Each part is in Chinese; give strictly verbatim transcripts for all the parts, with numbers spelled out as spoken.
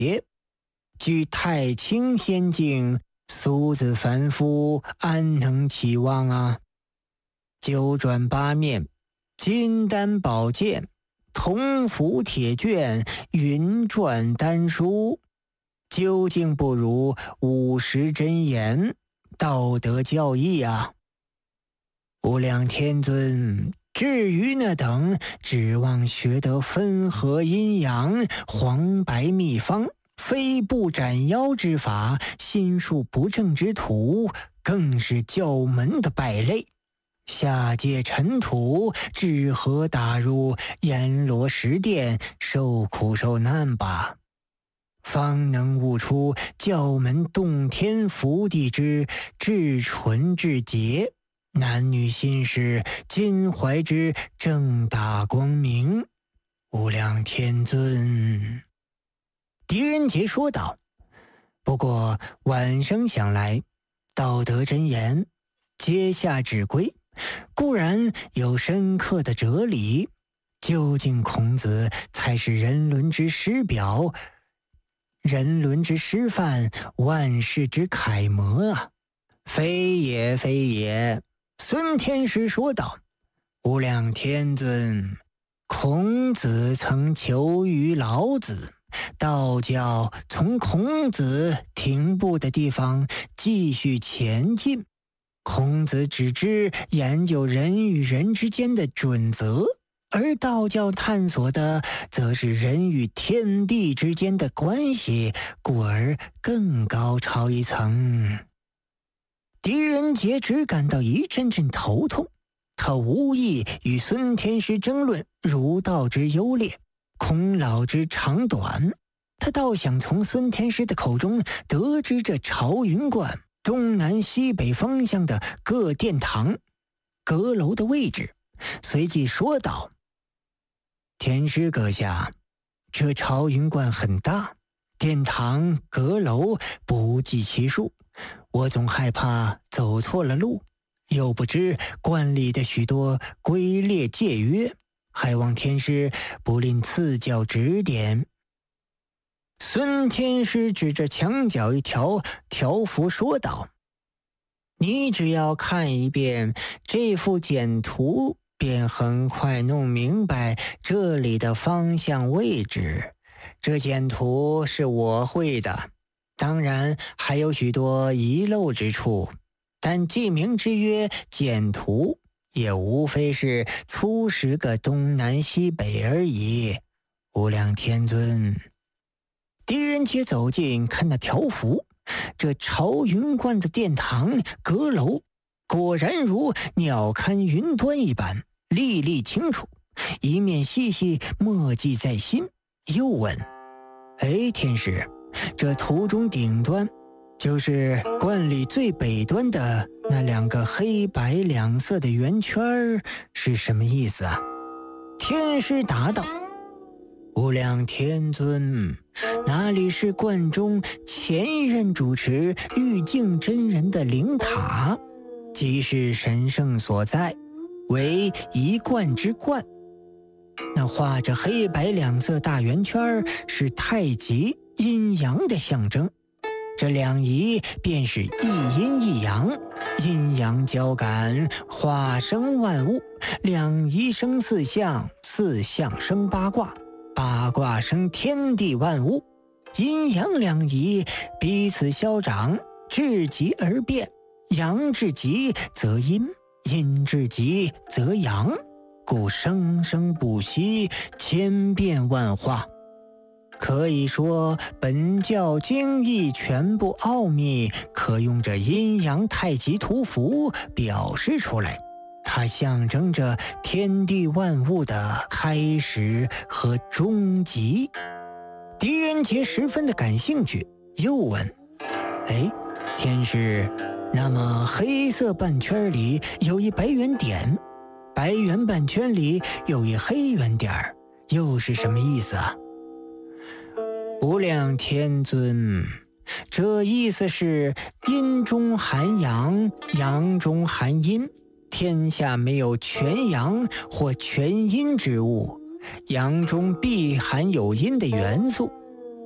也。据太清仙境，俗子凡夫安能期望啊？九转八面，金丹宝剑，铜符铁卷，云篆丹书，究竟不如五十真言，道德教义啊！无量天尊，至于那等指望学得分合阴阳、黄白秘方、非不斩妖之法、心术不正之徒，更是教门的败类。下界尘土，只合打入阎罗十殿，受苦受难吧，方能悟出教门洞天福地之至纯至洁，男女心事襟怀之正大光明。无量天尊。狄仁杰说道。不过晚生想来，道德真言阶下指归，固然有深刻的哲理，究竟孔子才是人伦之师表，人伦之师范，万世之楷模啊！非也非也，孙天师说道。无量天尊，孔子曾求于老子，道教从孔子停步的地方继续前进。孔子只知研究人与人之间的准则，而道教探索的则是人与天地之间的关系，故而更高超一层。狄仁杰只感到一阵阵头痛，他无意与孙天师争论儒道之优劣，孔老之长短，他倒想从孙天师的口中得知这朝云观东南西北方向的各殿堂阁楼的位置，随即说道：天师阁下，这朝云观很大，殿堂阁楼不计其数，我总害怕走错了路，又不知观里的许多规列戒约，还望天师不吝赐教指点。孙天师指着墙角一条条幅说道：你只要看一遍这幅简图，便很快弄明白这里的方向位置。这简图是我绘的，当然还有许多遗漏之处，但记名之曰简图，也无非是粗识个东南西北而已。无量天尊。狄仁杰走近看那条幅，这朝云观的殿堂阁楼果然如鸟瞰云端一般历历清楚，一面细细默记在心。又问：哎，天师，这图中顶端就是观里最北端的那两个黑白两色的圆圈是什么意思啊？天师答道：无量天尊，那里是观中前任主持玉净真人的灵塔，即是神圣所在，为一观之观。那画着黑白两色大圆圈是太极阴阳的象征，这两仪便是一阴一阳，阴阳交感，化生万物，两仪生四象，四象生八卦，八卦生天地万物，阴阳两仪彼此消长，至极而变，阳至极则阴，阴至极则阳，故生生不息，千变万化。可以说本教经义全部奥秘可用这阴阳太极图符表示出来，它象征着天地万物的开始和终极。狄仁杰十分的感兴趣，又问：哎，天师，那么黑色半圈里有一白圆点，白圆半圈里有一黑圆点，又是什么意思啊？无量天尊，这意思是阴中含阳，阳中含阴，天下没有全阳或全阴之物，阳中必含有阴的元素，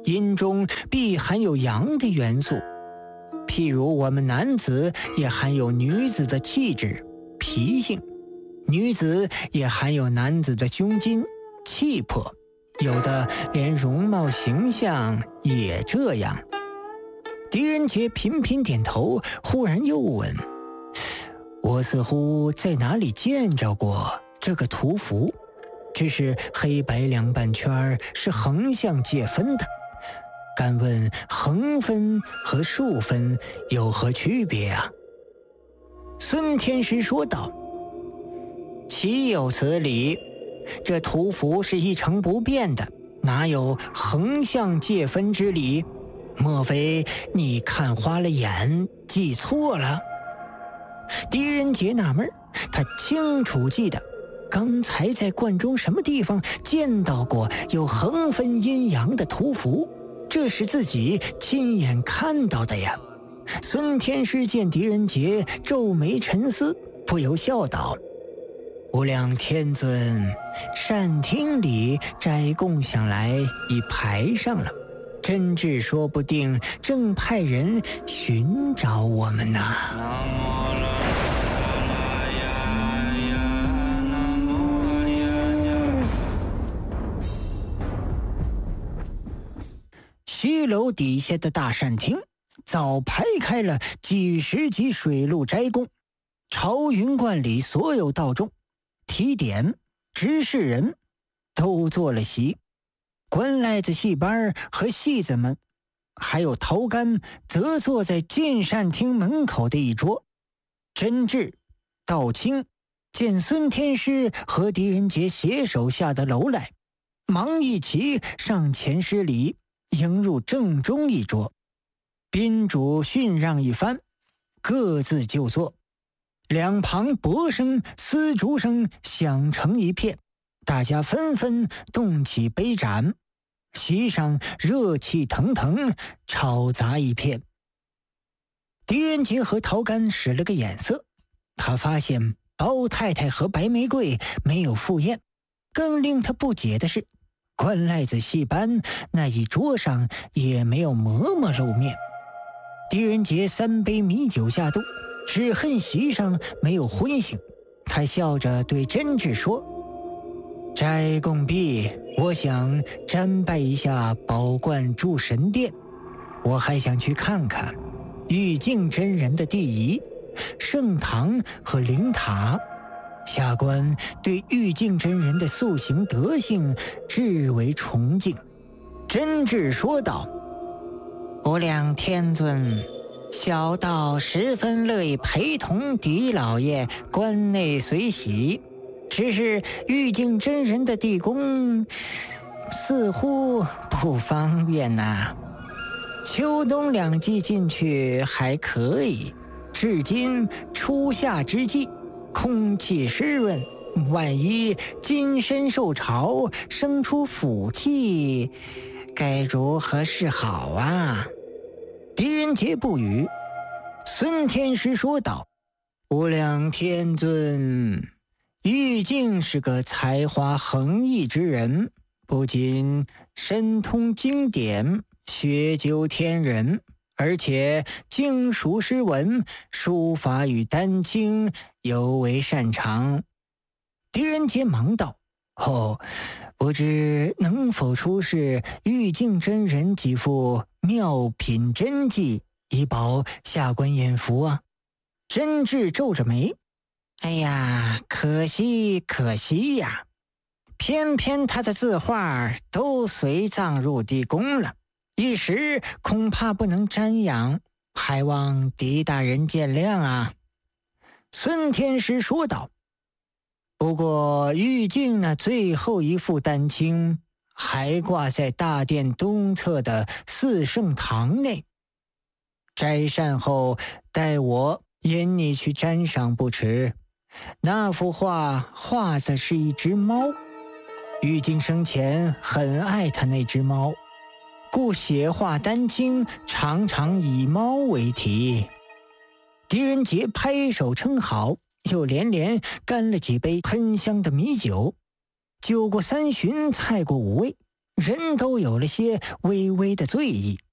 阴中必含有阳的元素，譬如我们男子也含有女子的气质、脾性，女子也含有男子的胸襟、气魄，有的连容貌形象也这样。狄仁杰频频点头，忽然又问：我似乎在哪里见着过这个图符，只是黑白两半圈是横向界分的，敢问横分和竖分有何区别啊？孙天师说道：岂有此理，这图符是一成不变的，哪有横向界分之理？莫非你看花了眼，记错了？狄仁杰纳闷，他清楚记得刚才在观中什么地方见到过有横分阴阳的图符，这是自己亲眼看到的呀。孙天师见狄仁杰皱眉沉思，不由笑道：无量天尊，善厅里斋供想来已排上了，真智说不定正派人寻找我们呢。西楼底下的大善厅早排开了几十级水陆斋供，朝云观里所有道众、提点、执事人都坐了席，官赖子戏班和戏子们还有陶干则坐在进善厅门口的一桌。真智、道清见孙天师和狄仁杰携手下的楼来，忙一齐上前施礼，迎入正中一桌，宾主训让一番，各自就坐。两旁钹声、丝竹声响成一片，大家纷纷动起杯盏，席上热气腾腾，吵杂一片。狄仁杰和陶干使了个眼色，他发现包太太和白玫瑰没有赴宴，更令他不解的是，官赖子戏班那一桌上也没有嬷嬷露面。狄仁杰三杯米酒下肚，只恨席上没有荤腥，他笑着对真智说：斋供毕，我想瞻拜一下宝观诸神殿，我还想去看看玉净真人的地仪、圣堂和灵塔。下官对玉净真人的塑形德性至为崇敬。真智说道：无量天尊，小道十分乐意陪同狄老爷关内随喜，只是玉净真人的地宫似乎不方便呐、啊。秋冬两季进去还可以，至今初夏之际，空气湿润，万一金身受潮，生出腐气，该如何是好啊？狄仁杰不语。孙天师说道：无量天尊，玉净是个才华横溢之人，不仅深通经典，学究天人，而且精熟诗文，书法与丹青尤为擅长。狄仁杰忙道：哦，不知能否出示玉净真人几幅妙品真迹，以保下官眼福啊？真智皱着眉：哎呀，可惜可惜呀，偏偏他的字画都随葬入地宫了，一时恐怕不能瞻仰，还望狄大人见谅啊。孙天师说道：不过玉净那最后一副丹青还挂在大殿东侧的四圣堂内，斋善后待我引你去瞻赏不迟。那幅画画的是一只猫，玉净生前很爱他那只猫，故写画丹青常常以猫为题。狄仁杰拍手称好，又连连干了几杯喷香的米酒。酒过三巡，菜过五味， 人都有了些微微的醉意。